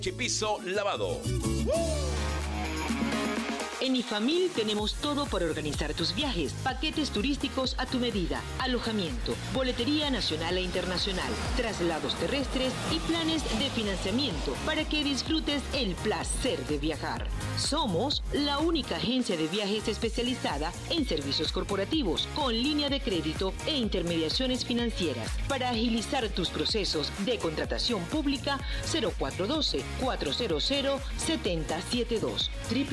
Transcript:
Piso lavado. En IFAMIL tenemos todo para organizar tus viajes, paquetes turísticos a tu medida, alojamiento, boletería nacional e internacional, traslados terrestres y planes de financiamiento para que disfrutes el placer de viajar. Somos la única agencia de viajes especializada en servicios corporativos, con línea de crédito e intermediaciones financieras. Para agilizar tus procesos de contratación pública, 0412-400-7072.